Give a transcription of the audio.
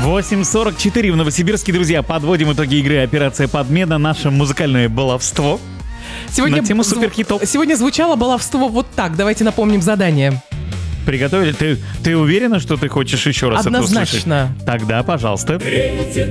8:44 в Новосибирске, друзья. Подводим итоги игры «Операция Подмена». Наше музыкальное баловство. Сегодня, на тему суперхитов. Сегодня звучало баловство вот так. Давайте напомним задание. Приготовили? Ты уверена, что ты хочешь еще раз это услышать? Однозначно. Тогда, пожалуйста.